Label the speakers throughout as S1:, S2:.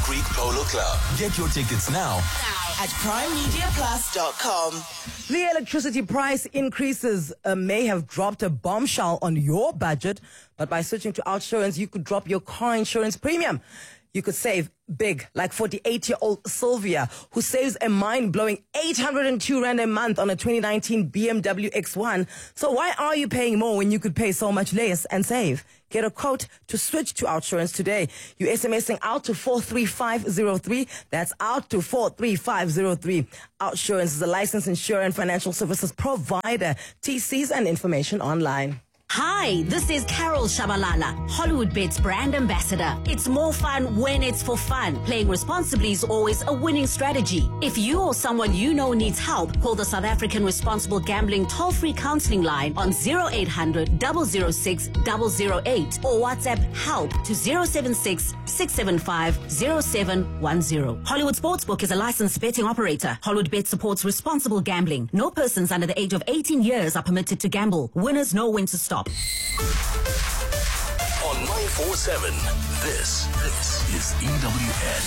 S1: Greek Polo Club. Get your tickets now
S2: at primemediaplus.com.
S3: The electricity price increases may have dropped a bombshell on your budget, but by switching to OUTsurance, you could drop your car insurance premium. You could save big, like 48-year-old Sylvia, who saves a mind-blowing 802 Rand a month on a 2019 BMW X1. So why are you paying more when you could pay so much less and save? Get a quote to switch to OUTsurance today. You're SMSing out to 43503. That's out to 43503. OUTsurance is a licensed insurer and financial services provider. TCs and information online.
S4: Hi, this is Carol Shabalala, Hollywoodbets brand ambassador. It's more fun when it's for fun. Playing responsibly is always a winning strategy. If you or someone you know needs help, call the South African Responsible Gambling toll-free counseling line on 0800 006 008 or WhatsApp help to 076 675 0710. Hollywood Sportsbook is a licensed betting operator. Hollywoodbets supports responsible gambling. No persons under the age of 18 years are permitted to gamble. Winners know when to stop.
S1: on 947. This is EWN.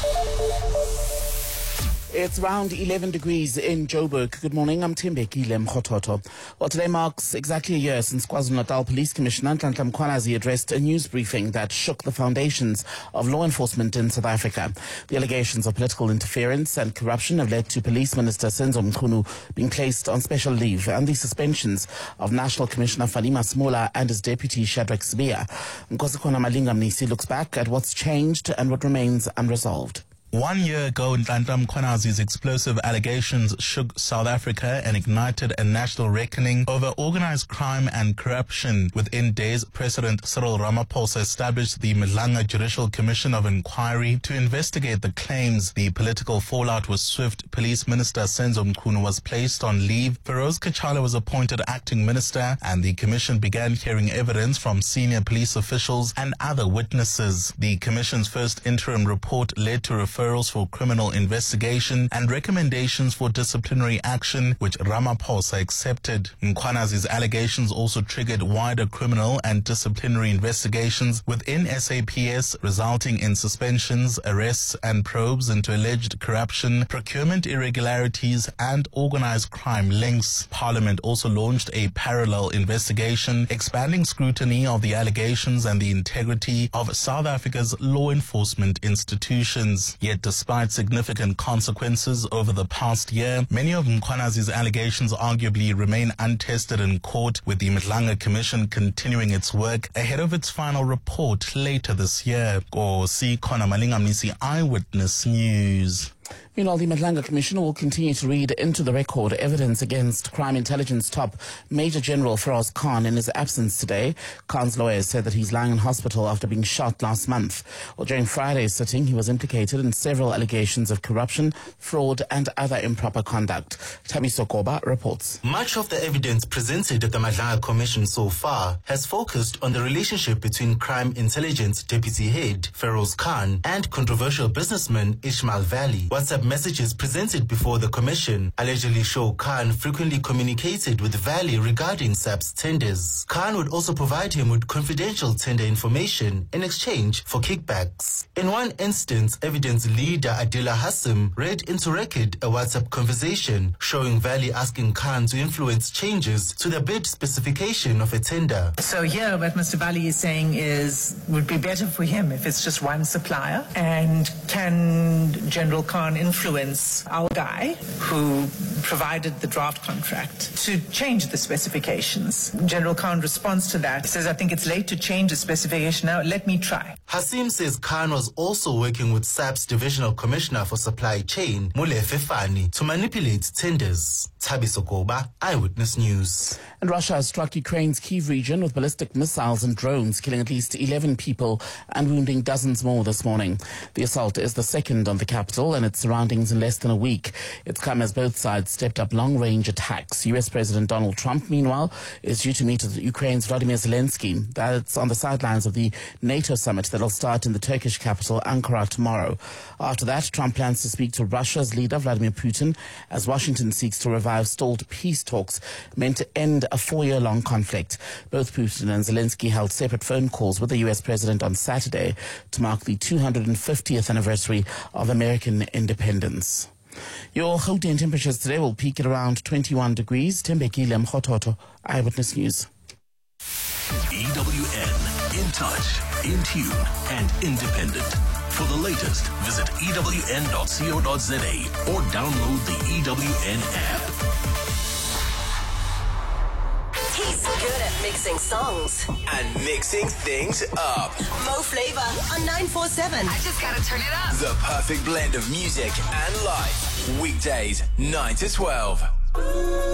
S5: It's around 11 degrees in Joburg. Good morning, I'm Timbekile Mkhototo. Well, today marks exactly a year since KwaZulu-Natal Police Commissioner Nhlanhla Mkhwanazi addressed a news briefing that shook the foundations of law enforcement in South Africa. The allegations of political interference and corruption have led to Police Minister Senzo Mchunu being placed on special leave and the suspensions of National Commissioner Fani Masemola and his deputy Shadrack Sibiya. Nkosikhona Malinga Mnisi looks back at what's changed and what remains unresolved.
S6: 1 year ago, Nhlanhla Mkhwanazi's explosive allegations shook South Africa and ignited a national reckoning over organized crime and corruption. Within days, President Cyril Ramaphosa established the Madlanga Judicial Commission of Inquiry to investigate the claims. The political fallout was swift. Police Minister Senzo Mchunu was placed on leave. Feroz Kachala was appointed acting minister, and the commission began hearing evidence from senior police officials and other witnesses. The commission's first interim report led to referrals for criminal investigation and recommendations for disciplinary action, which Ramaphosa accepted. Mkhwanazi's allegations also triggered wider criminal and disciplinary investigations within SAPS, resulting in suspensions, arrests, and probes into alleged corruption, procurement irregularities, and organized crime links. Parliament also launched a parallel investigation, expanding scrutiny of the allegations and the integrity of South Africa's law enforcement institutions. Yet, despite significant consequences over the past year, many of Mkhwanazi's allegations arguably remain untested in court, with the Madlanga Commission continuing its work ahead of its final report later this year. Nkosikhona Malinga Mnisi, Eyewitness News.
S5: Meanwhile, the Madlanga Commission will continue to read into the record evidence against crime intelligence top Major General Feroz Khan in his absence today. Khan's lawyers said that he's lying in hospital after being shot last month. Well, during Friday's sitting, he was implicated in several allegations of corruption, fraud, and other improper conduct. Thabiso Koba reports.
S7: Much of the evidence presented at the Madlanga Commission so far has focused on the relationship between crime intelligence deputy head Feroz Khan and controversial businessman Ishmael Valley. WhatsApp messages presented before the commission allegedly show Khan frequently communicated with Valley regarding SAPS tenders. Khan would also provide him with confidential tender information in exchange for kickbacks. In one instance, evidence leader Adila Hassim read into record a WhatsApp conversation showing Valley asking Khan to influence changes to the bid specification of a tender.
S8: So here what Mr. Valley is saying would be better for him if it's just one supplier, and can General Khan influence our guy who provided the draft contract to change the specifications. General Khan responds to that. He says, I think it's late to change the specification now. Let me try.
S7: Hassim says Khan was also working with SAP's Divisional Commissioner for Supply Chain, Molefe Fani, to manipulate tenders. Thabiso Koba, Eyewitness News.
S5: And Russia has struck Ukraine's Kyiv region with ballistic missiles and drones, killing at least 11 people and wounding dozens more this morning. The assault is the second on the capital and its surroundings in less than a week. It's come as both sides stepped up long-range attacks. US President Donald Trump, meanwhile, is due to meet with Ukraine's Vladimir Zelensky. That's on the sidelines of the NATO summit that'll start in the Turkish capital, Ankara, tomorrow. After that, Trump plans to speak to Russia's leader, Vladimir Putin, as Washington seeks to revive stalled peace talks meant to end a 4-year-long conflict. Both Putin and Zelensky held separate phone calls with the U.S. president on Saturday to mark the 250th anniversary of American independence. Your Gauteng temperatures today will peak at around 21 degrees. Tembekile Mkhototo, Eyewitness News.
S1: EWN, in touch, in tune, and independent. For the latest, visit ewn.co.za or download the EWN app.
S2: He's good at mixing songs
S1: And mixing things up.
S2: Mo Flavor on 947.
S9: I just gotta turn it up.
S1: The perfect blend of music and life. Weekdays, 9 to 12.